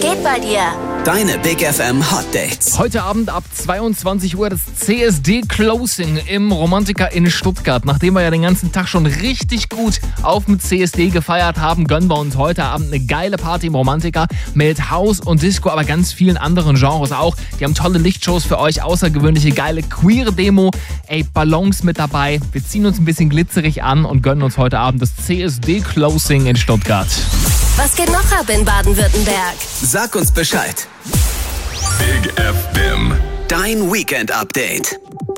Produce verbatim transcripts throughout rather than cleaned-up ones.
geht bei dir? Deine Big F M Hot Dates. Heute Abend ab zweiundzwanzig Uhr das C S D Closing im Romantika in Stuttgart. Nachdem wir ja den ganzen Tag schon richtig gut auf mit C S D gefeiert haben, gönnen wir uns heute Abend eine geile Party im Romantika mit House und Disco, aber ganz vielen anderen Genres auch. Die haben tolle Lichtshows für euch, außergewöhnliche, geile queere Demo. Ey, Ballons mit dabei. Wir ziehen uns ein bisschen glitzerig an und gönnen uns heute Abend das C S D Closing in Stuttgart. Was geht noch ab in Baden-Württemberg? Sag uns Bescheid. Big F M. Dein Weekend-Update.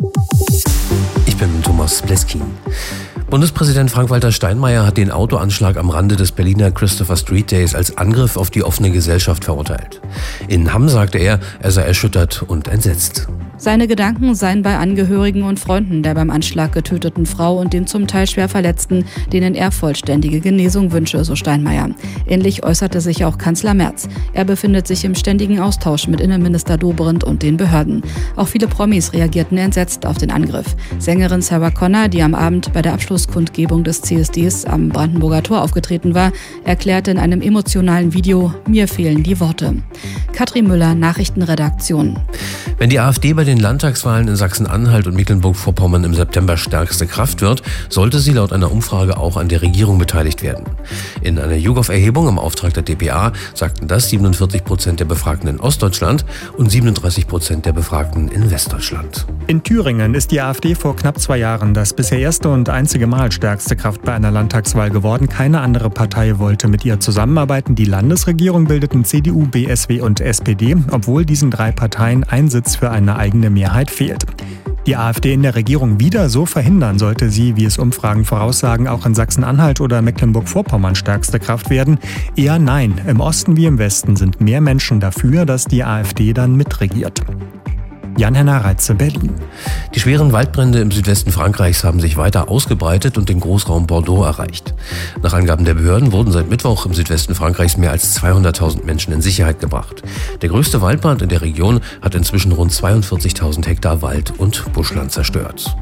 Ich bin Thomas Bleskin. Bundespräsident Frank-Walter Steinmeier hat den Autoanschlag am Rande des Berliner Christopher Street Days als Angriff auf die offene Gesellschaft verurteilt. In Hamm sagte er, er sei erschüttert und entsetzt. Seine Gedanken seien bei Angehörigen und Freunden der beim Anschlag getöteten Frau und den zum Teil schwer Verletzten, denen er vollständige Genesung wünsche, so Steinmeier. Ähnlich äußerte sich auch Kanzler Merz. Er befindet sich im ständigen Austausch mit Innenminister Dobrindt und den Behörden. Auch viele Promis reagierten entsetzt auf den Angriff. Sängerin Sarah Connor, die am Abend bei der Abschlusskundgebung des C S Ds am Brandenburger Tor aufgetreten war, erklärte in einem emotionalen Video: Mir fehlen die Worte. Katrin Müller, Nachrichtenredaktion. Wenn die AfD bei den Landtagswahlen in Sachsen-Anhalt und Mecklenburg-Vorpommern im September stärkste Kraft wird, sollte sie laut einer Umfrage auch an der Regierung beteiligt werden. In einer YouGov-Erhebung im Auftrag der D P A sagten das siebenundvierzig Prozent der Befragten in Ostdeutschland und siebenunddreißig Prozent der Befragten in Westdeutschland. In Thüringen ist die AfD vor knapp zwei Jahren das bisher erste und einzige Mal stärkste Kraft bei einer Landtagswahl geworden. Keine andere Partei wollte mit ihr zusammenarbeiten. Die Landesregierung bildeten C D U, B S W und S P D, obwohl diesen drei Parteien ein Sitz für eine eigene Mehrheit fehlt. Die AfD in der Regierung wieder so verhindern, sollte sie, wie es Umfragen voraussagen, auch in Sachsen-Anhalt oder Mecklenburg-Vorpommern stärkste Kraft werden? Eher nein. Im Osten wie im Westen sind mehr Menschen dafür, dass die AfD dann mitregiert. Jan-Henner Reitze, Berlin. Die schweren Waldbrände im Südwesten Frankreichs haben sich weiter ausgebreitet und den Großraum Bordeaux erreicht. Nach Angaben der Behörden wurden seit Mittwoch im Südwesten Frankreichs mehr als zweihunderttausend Menschen in Sicherheit gebracht. Der größte Waldbrand in der Region hat inzwischen rund zweiundvierzigtausend Hektar Wald und Buschland zerstört.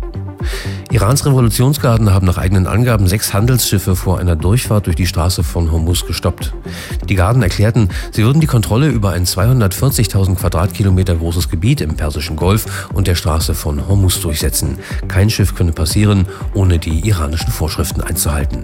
Irans Revolutionsgarden haben nach eigenen Angaben sechs Handelsschiffe vor einer Durchfahrt durch die Straße von Hormuz gestoppt. Die Garden erklärten, sie würden die Kontrolle über ein zweihundertvierzigtausend Quadratkilometer großes Gebiet im Persischen Golf und der Straße von Hormuz durchsetzen. Kein Schiff könne passieren, ohne die iranischen Vorschriften einzuhalten.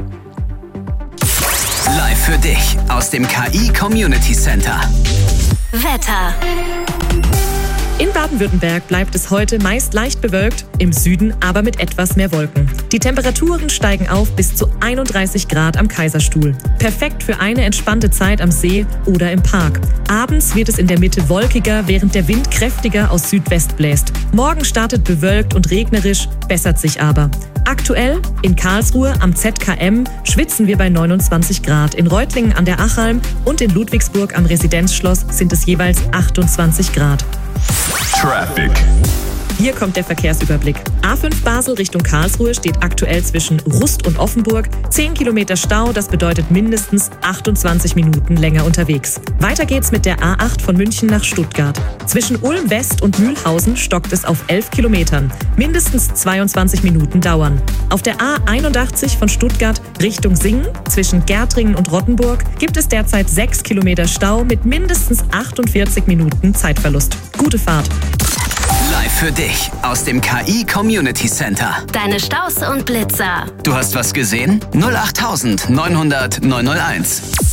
Live für dich aus dem K I Community Center. Wetter. In Baden-Württemberg bleibt es heute meist leicht bewölkt, im Süden aber mit etwas mehr Wolken. Die Temperaturen steigen auf bis zu einunddreißig Grad am Kaiserstuhl. Perfekt für eine entspannte Zeit am See oder im Park. Abends wird es in der Mitte wolkiger, während der Wind kräftiger aus Südwest bläst. Morgen startet bewölkt und regnerisch, bessert sich aber. Aktuell in Karlsruhe am Z K M schwitzen wir bei neunundzwanzig Grad. In Reutlingen an der Achalm und in Ludwigsburg am Residenzschloss sind es jeweils achtundzwanzig Grad. Traffic. Hier kommt der Verkehrsüberblick. A fünf Basel Richtung Karlsruhe steht aktuell zwischen Rust und Offenburg. zehn Kilometer Stau, das bedeutet mindestens achtundzwanzig Minuten länger unterwegs. Weiter geht's mit der A acht von München nach Stuttgart. Zwischen Ulm West und Mühlhausen stockt es auf elf Kilometern. Mindestens zweiundzwanzig Minuten dauern. Auf der A einundachtzig von Stuttgart Richtung Singen zwischen Gärtringen und Rottenburg gibt es derzeit sechs Kilometer Stau mit mindestens achtundvierzig Minuten Zeitverlust. Gute Fahrt. Live für dich aus dem K I Community Center. Deine Staus und Blitzer. Du hast was gesehen? null acht neun null null neun null eins.